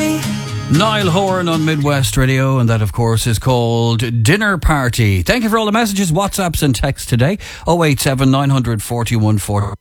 Niall Horan on Midwest Radio, and that, of course, is called Dinner Party. Thank you for all the messages, WhatsApps and texts today. 087 900 4140.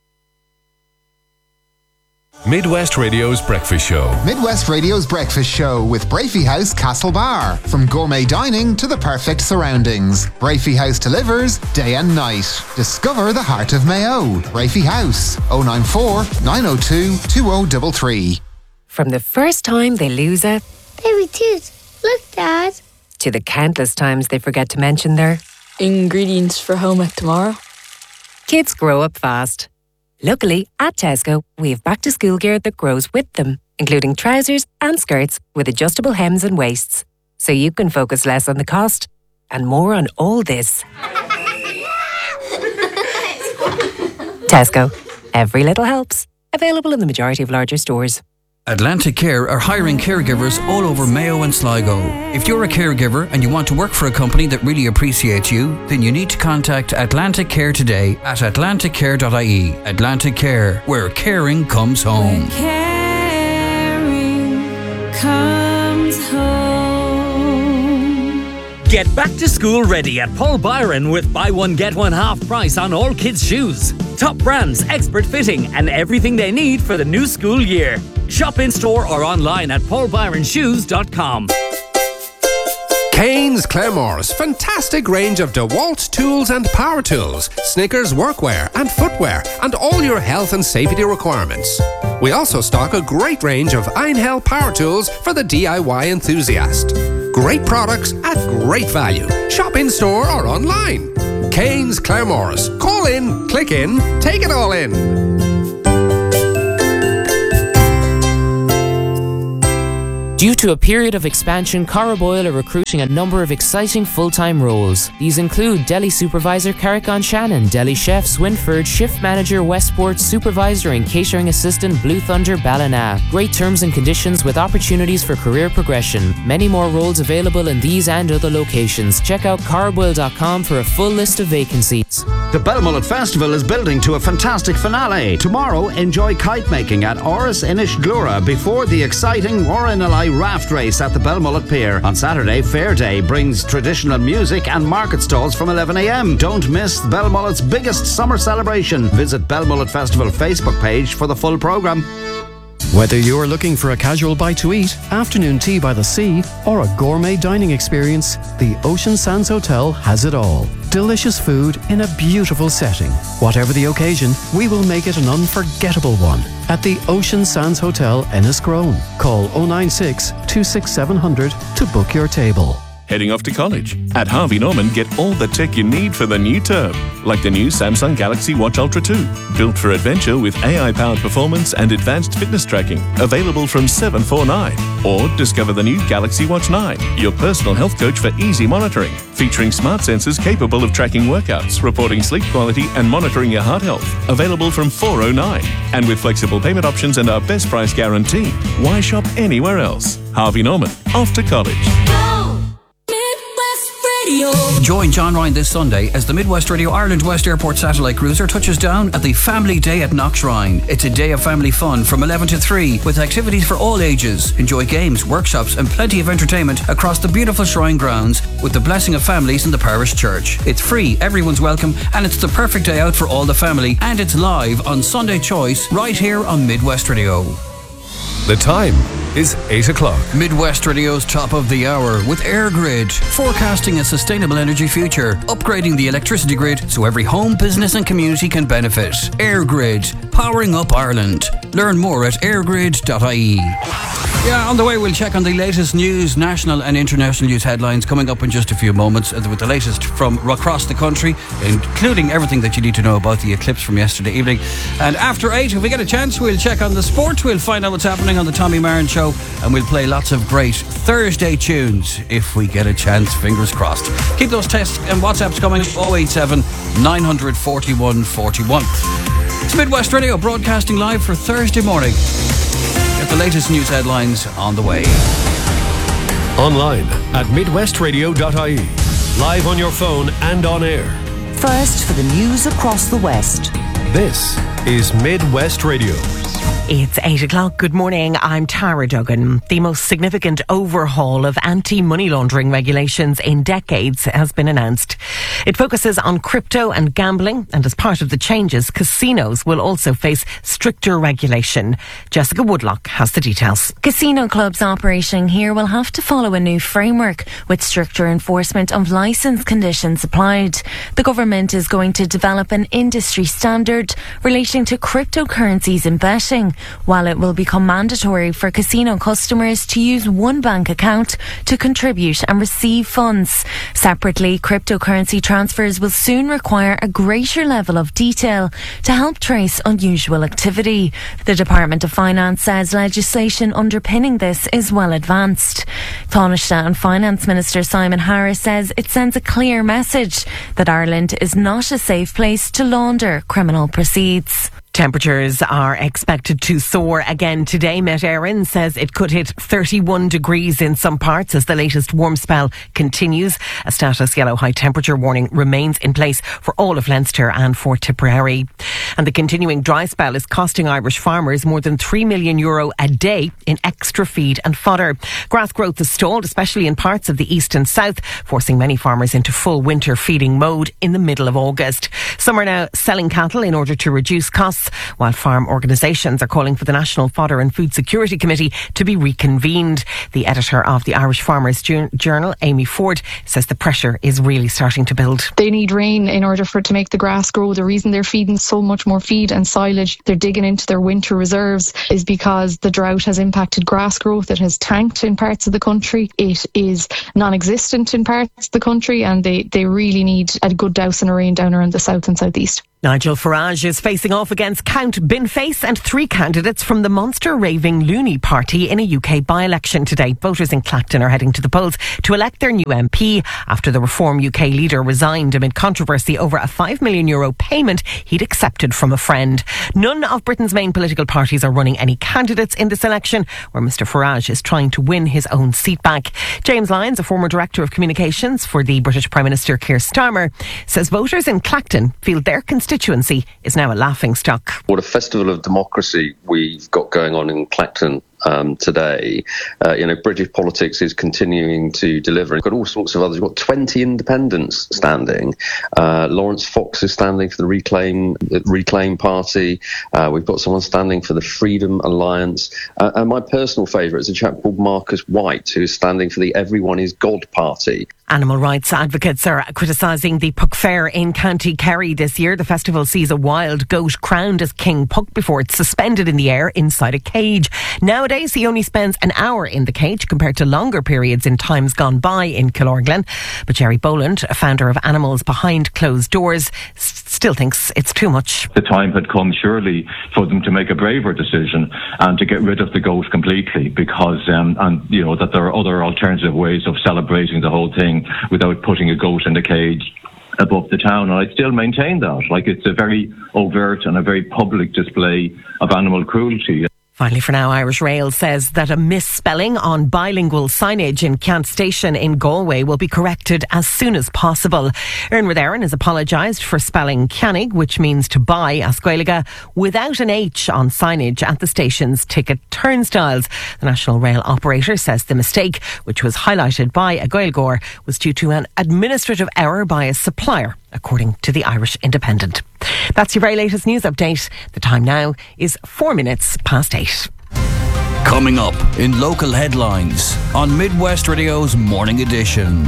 Midwest Radio's Breakfast Show. Midwest Radio's Breakfast Show with Brafey House Castle Bar. From gourmet dining to the perfect surroundings, Brafey House delivers day and night. Discover the heart of Mayo. Brafey House, 094 902 2033. From the first time they lose a baby tooth, look, Dad, to the countless times they forget to mention their ingredients for home ec tomorrow. Kids grow up fast. Luckily, at Tesco, we have back-to-school gear that grows with them, including trousers and skirts with adjustable hems and waists, so you can focus less on the cost and more on all this. Tesco. Every little helps. Available in the majority of larger stores. Atlantic Care are hiring caregivers all over Mayo and Sligo. If you're a caregiver and you want to work for a company that really appreciates you, then you need to contact Atlantic Care today at atlanticcare.ie. Atlantic Care, where caring comes home. Where caring comes home. Get back to school ready at Paul Byron with buy one get one half price on all kids' shoes. Top brands, expert fitting and everything they need for the new school year. Shop in store or online at paulbyronshoes.com. Kane's Claremores, fantastic range of DeWalt tools and power tools, Snickers workwear and footwear, and all your health and safety requirements. We also stock a great range of Einhell power tools for the DIY enthusiast. Great products at great value. Shop in store or online. Kane's Claremores. Call in, click in, take it all in. Due to a period of expansion, Corriboyle are recruiting a number of exciting full-time roles. These include Deli Supervisor Carrick-on Shannon, Deli Chef Swinford, Shift Manager Westport, Supervisor and Catering Assistant Blue Thunder Ballina. Great terms and conditions with opportunities for career progression. Many more roles available in these and other locations. Check out corriboyle.com for a full list of vacancies. The Belmullet Festival is building to a fantastic finale. Tomorrow, enjoy kite making at Oris Inish Glura before the exciting Warrenalai raft race at the Belmullet Pier. On Saturday, Fair Day brings traditional music and market stalls from 11 a.m. Don't miss Belmullet's biggest summer celebration. Visit Belmullet Festival Facebook page for the full programme. Whether you're looking for a casual bite to eat, afternoon tea by the sea, or a gourmet dining experience, the Ocean Sands Hotel has it all. Delicious food in a beautiful setting. Whatever the occasion, we will make it an unforgettable one. At the Ocean Sands Hotel, Enniscrone. Call 096 26700 to book your table. Heading off to college? At Harvey Norman, get all the tech you need for the new term, like the new Samsung Galaxy Watch Ultra 2, built for adventure with AI-powered performance and advanced fitness tracking, available from $749. Or discover the new Galaxy Watch 9, your personal health coach for easy monitoring, featuring smart sensors capable of tracking workouts, reporting sleep quality and monitoring your heart health, available from $409. And with flexible payment options and our best price guarantee, why shop anywhere else? Harvey Norman, off to college. Join John Ryan this Sunday as the Midwest Radio Ireland West Airport satellite cruiser touches down at the Family Day at Knockshrine. It's a day of family fun from 11 to 3 with activities for all ages. Enjoy games, workshops and plenty of entertainment across the beautiful shrine grounds with the blessing of families in the parish church. It's free, everyone's welcome, and it's the perfect day out for all the family, and it's live on Sunday Choice right here on Midwest Radio. The time is 8 o'clock. Midwest Radio's top of the hour with EirGrid, forecasting a sustainable energy future, upgrading the electricity grid so every home, business and community can benefit. EirGrid, powering up Ireland. Learn more at eirgrid.ie. Yeah, on the way we'll check on the latest news, national and international news headlines coming up in just a few moments with the latest from across the country, including everything that you need to know about the eclipse from yesterday evening. And after 8, if we get a chance, we'll check on the sport. We'll find out what's happening on the Tommy Marin Show, and we'll play lots of great Thursday tunes if we get a chance, fingers crossed. Keep those texts and WhatsApps coming, 087 941 41. It's Midwest Radio broadcasting live for Thursday morning. Get the latest news headlines on the way. Online at midwestradio.ie. Live on your phone and on air. First for the news across the West. This is Midwest Radio. It's 8 o'clock. Good morning. I'm Tara Duggan. The most significant overhaul of anti-money laundering regulations in decades has been announced. It focuses on crypto and gambling, and as part of the changes, casinos will also face stricter regulation. Jessica Woodlock has the details. Casino clubs operating here will have to follow a new framework with stricter enforcement of licence conditions applied. The government is going to develop an industry standard relating to cryptocurrencies in betting, while it will become mandatory for casino customers to use one bank account to contribute and receive funds. Separately, cryptocurrency transfers will soon require a greater level of detail to help trace unusual activity. The Department of Finance says legislation underpinning this is well advanced. Taoiseach and Finance Minister Simon Harris says it sends a clear message that Ireland is not a safe place to launder criminal proceeds. Temperatures are expected to soar again today. Met Éireann says it could hit 31 degrees in some parts as the latest warm spell continues. A status yellow high temperature warning remains in place for all of Leinster and for Tipperary. And the continuing dry spell is costing Irish farmers more than €3 million a day in extra feed and fodder. Grass growth has stalled, especially in parts of the east and south, forcing many farmers into full winter feeding mode in the middle of August. Some are now selling cattle in order to reduce costs, while farm organisations are calling for the National Fodder and Food Security Committee to be reconvened. The editor of the Irish Farmers Journal, Amy Ford, says the pressure is really starting to build. They need rain in order for it to make the grass grow. The reason they're feeding so much more feed and silage, they're digging into their winter reserves, is because the drought has impacted grass growth. It has tanked in parts of the country. It is non-existent in parts of the country, and they really need a good douse and a rain down around the south and southeast. Nigel Farage is facing off against Count Binface and 3 candidates from the monster raving Looney Party in a UK by-election today. Voters in Clacton are heading to the polls to elect their new MP after the Reform UK leader resigned amid controversy over a €5 million payment he'd accepted from a friend. None of Britain's main political parties are running any candidates in this election, where Mr Farage is trying to win his own seat back. James Lyons, a former Director of Communications for the British Prime Minister Keir Starmer, says voters in Clacton feel their constituency is now a laughingstock. What a festival of democracy we've got going on in Clacton today. British politics is continuing to deliver. You've got all sorts of others. You've got 20 independents standing. Lawrence Fox is standing for the Reclaim Party. We've got someone standing for the Freedom Alliance. And my personal favourite is a chap called Marcus White, who is standing for the Everyone is God Party. Animal rights advocates are criticising the Puck Fair in County Kerry this year. The festival sees a wild goat crowned as King Puck before it's suspended in the air inside a cage. Nowadays, he only spends an hour in the cage compared to longer periods in times gone by in Killorglin. But Jerry Boland, a founder of Animals Behind Closed Doors, still thinks it's too much. The time had come, surely, for them to make a braver decision and to get rid of the goat completely, because that there are other alternative ways of celebrating the whole thing without putting a goat in the cage above the town. And I still maintain that. It's a very overt and a very public display of animal cruelty. Finally, for now, Irish Rail says that a misspelling on bilingual signage in Cant Station in Galway will be corrected as soon as possible. Ernest Éireann has apologised for spelling Cannig, which means to buy, as Gaeilge, without an H on signage at the station's ticket turnstiles. The National Rail operator says the mistake, which was highlighted by a Gaeilgeoir, was due to an administrative error by a supplier, according to the Irish Independent. That's your very latest news update. The time now is 4 minutes past 8. Coming up in local headlines on Midwest Radio's Morning Edition.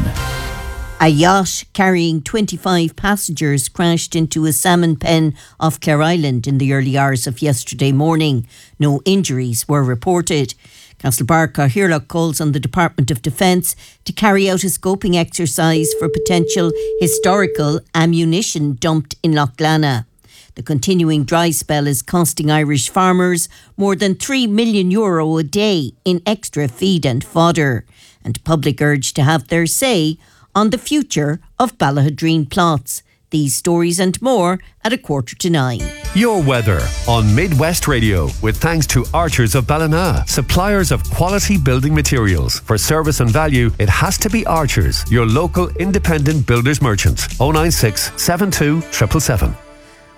A yacht carrying 25 passengers crashed into a salmon pen off Clare Island in the early hours of yesterday morning. No injuries were reported. Castlebar Cathaoirleach calls on the Department of Defence to carry out a scoping exercise for potential historical ammunition dumped in Lough Glanna. The continuing dry spell is costing Irish farmers more than €3 million a day in extra feed and fodder, and public urge to have their say on the future of Ballahadreen plots. These stories and more at 8:45. Your weather on Midwest Radio, with thanks to Archers of Ballina, suppliers of quality building materials. For service and value, it has to be Archers, your local independent builders merchants. 096 72 777.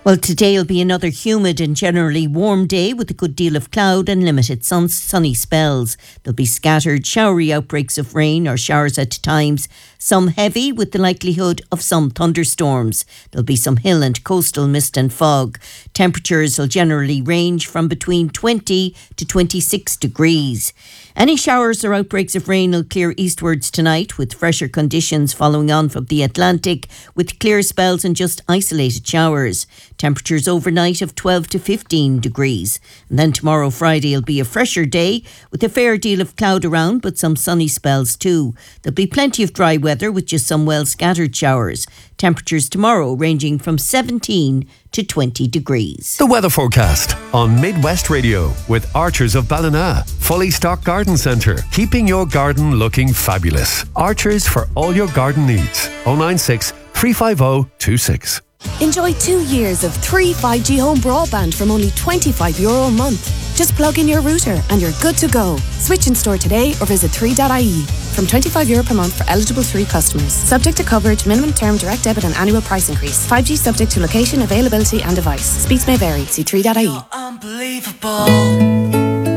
Well, today will be another humid and generally warm day with a good deal of cloud and limited sunny spells. There'll be scattered showery outbreaks of rain or showers at times, some heavy with the likelihood of some thunderstorms. There'll be some hill and coastal mist and fog. Temperatures will generally range from between 20 to 26 degrees. Any showers or outbreaks of rain will clear eastwards tonight, with fresher conditions following on from the Atlantic, with clear spells and just isolated showers. Temperatures overnight of 12 to 15 degrees. And then tomorrow, Friday, will be a fresher day with a fair deal of cloud around, but some sunny spells too. There'll be plenty of dry weather with just some well-scattered showers. Temperatures tomorrow ranging from 17 to 20 degrees. The weather forecast on Midwest Radio with Archers of Ballina. Fully stocked garden centre, keeping your garden looking fabulous. Archers for all your garden needs. 096 350 26. Enjoy 2 years of 3 5G home broadband from only €25 a month. Just plug in your router and you're good to go. Switch in store today or visit 3.ie. From €25 per month for eligible 3 customers. Subject to coverage, minimum term, direct debit and annual price increase. 5G subject to location, availability and device. Speeds may vary. See 3.ie. Unbelievable.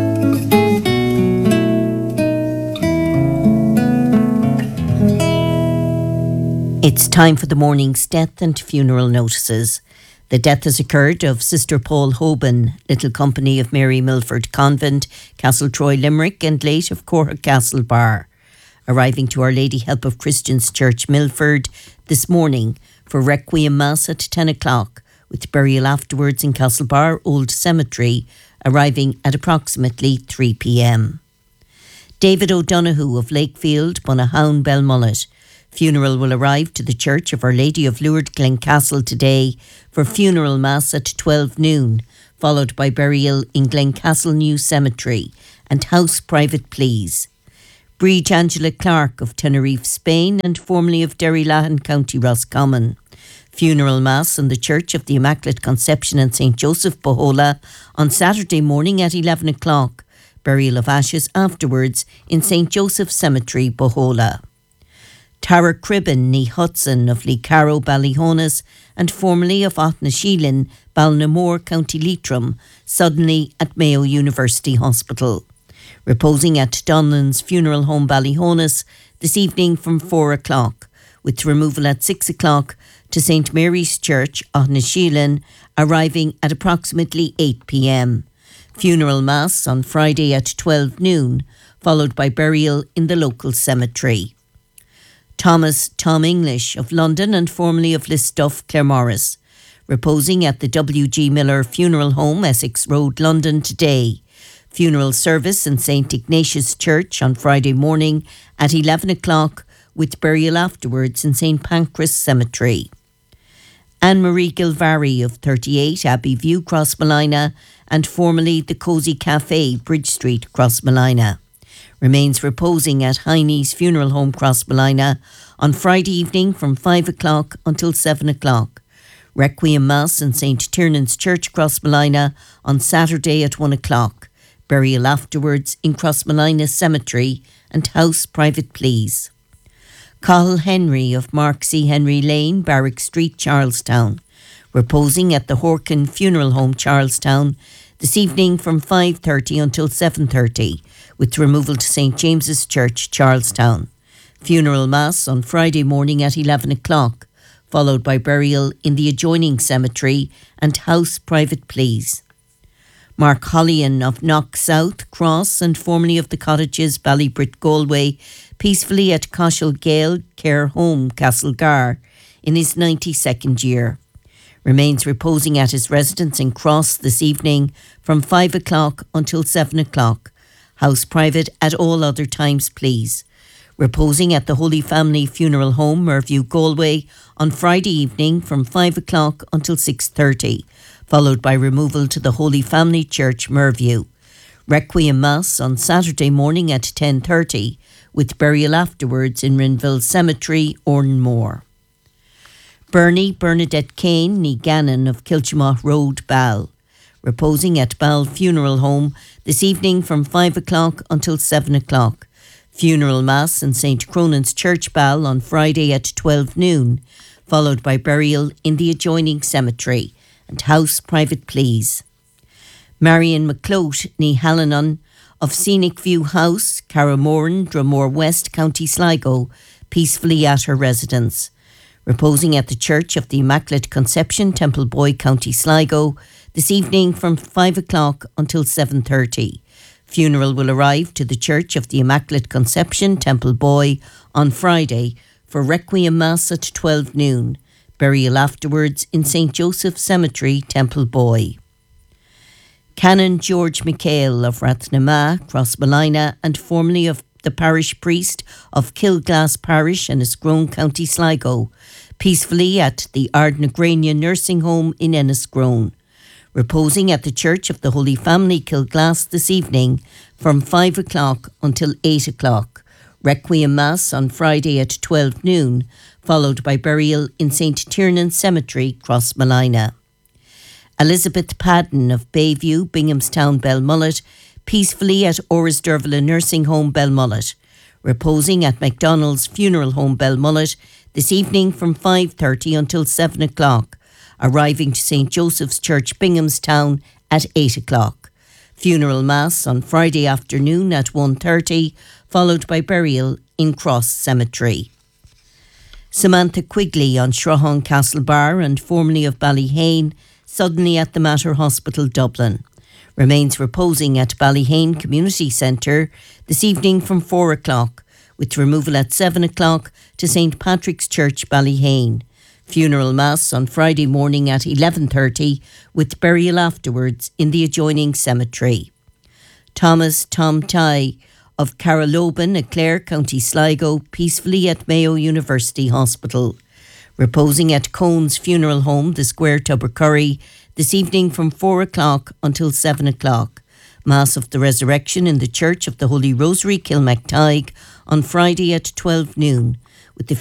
It's time for the morning's death and funeral notices. The death has occurred of Sister Paul Hoban, Little Company of Mary Milford Convent, Castle Troy, Limerick, and late of Cork Castle Bar. Arriving to Our Lady Help of Christians Church, Milford, this morning for Requiem Mass at 10 o'clock, with burial afterwards in Castle Bar Old Cemetery, arriving at approximately 3 p.m. David O'Donoghue of Lakefield, Bunahown, Belmullet. Funeral will arrive to the Church of Our Lady of Lourdes, Glencastle today for funeral mass at 12 noon, followed by burial in Glencastle New Cemetery and house private pleas. Bríd Angela Clark of Tenerife, Spain, and formerly of Derrylahan, County Roscommon. Funeral mass in the Church of the Immaculate Conception and St. Joseph, Bohola, on Saturday morning at 11 o'clock. Burial of ashes afterwards in St. Joseph Cemetery, Bohola. Tara Cribben ní Hudson of Licaro, Ballyhonas, and formerly of Aughnasheelin, Balnamore, County Leitrim, suddenly at Mayo University Hospital. Reposing at Donlan's Funeral Home, Ballyhonas, this evening from 4 o'clock, with removal at 6 o'clock to St. Mary's Church, Aughnasheelin, arriving at approximately 8 p.m. Funeral Mass on Friday at 12 noon, followed by burial in the local cemetery. Tom English of London and formerly of Listuff, Claremorris, reposing at the W.G. Miller Funeral Home, Essex Road, London today. Funeral service in St. Ignatius Church on Friday morning at 11 o'clock, with burial afterwards in St. Pancras Cemetery. Anne-Marie Gilvary of 38 Abbey View, Crossmolina, and formerly the Cosy Cafe, Bridge Street, Crossmolina. Remains reposing at Heine's Funeral Home, Crossmolina, on Friday evening from 5 o'clock until 7 o'clock. Requiem Mass in St. Tiernan's Church, Crossmolina, on Saturday at 1 o'clock. Burial afterwards in Crossmolina Cemetery and house private pleas. Cathal Henry of Mark C. Henry Lane, Barrack Street, Charlestown, reposing at the Horkin Funeral Home, Charlestown, this evening from 5:30 until 7:30, with removal to St. James's Church, Charlestown. Funeral Mass on Friday morning at 11 o'clock, followed by burial in the adjoining cemetery and house private pleas. Mark Hollian of Knock South, Cross, and formerly of the Cottages, Ballybrit, Galway, peacefully at Cashel Gale Care Home, Castlegar, in his 92nd year. Remains reposing at his residence in Cross this evening from 5 o'clock until 7 o'clock. House private at all other times, please. Reposing at the Holy Family Funeral Home, Merview, Galway, on Friday evening from 5 o'clock until 6:30, followed by removal to the Holy Family Church, Merview. Requiem Mass on Saturday morning at 10:30, with burial afterwards in Rinville Cemetery, Ornmore. Bernie Bernadette Kane ní Gannon of Kilchimott Road, Ball, reposing at Ball Funeral Home this evening from 5 o'clock until 7 o'clock. Funeral Mass in St. Cronan's Church, Ball, on Friday at 12 noon, followed by burial in the adjoining cemetery and house private pleas. Marion McCloat ní Hallinan of Scenic View House, Carramoran, Dromore West, County Sligo, peacefully at her residence. Reposing at the Church of the Immaculate Conception, Templeboy, County Sligo, this evening from 5 o'clock until 7:30. Funeral will arrive to the Church of the Immaculate Conception, Templeboy, on Friday for Requiem Mass at 12 noon. Burial afterwards in St. Joseph Cemetery, Templeboy. Canon George McHale of Rathnama, Crossmolina, and formerly of the parish priest of Kilglass Parish in Enniscrone, County Sligo, peacefully at the Ardnagrania Nursing Home in Enniscrone. Reposing at the Church of the Holy Family, Kilglass, this evening from 5 o'clock until 8 o'clock. Requiem Mass on Friday at 12 noon, followed by burial in St. Tiernan Cemetery, Crossmolina. Elizabeth Padden of Bayview, Binghamstown, Belmullet, peacefully at Orisdervla Nursing Home, Belmullet. Reposing at MacDonald's Funeral Home, Belmullet, this evening from 5:30 until 7 o'clock. Arriving to St. Joseph's Church, Binghamstown at 8 o'clock. Funeral Mass on Friday afternoon at 1:30, followed by burial in Cross Cemetery. Samantha Quigley on Shrohan Castle Bar and formerly of Ballyhane, suddenly at the Mater Hospital, Dublin. Remains reposing at Ballyhane Community Centre this evening from 4 o'clock, with removal at 7 o'clock to St. Patrick's Church, Ballyhane. Funeral Mass on Friday morning at 11:30, with burial afterwards in the adjoining cemetery. Thomas Tom Tighe of Carraloban, Clare, County Sligo, peacefully at Mayo University Hospital. Reposing at Cone's Funeral Home, the Square, Tubbercurry, this evening from 4 o'clock until 7 o'clock. Mass of the Resurrection in the Church of the Holy Rosary, Kilmactyghe, on Friday at 12 noon.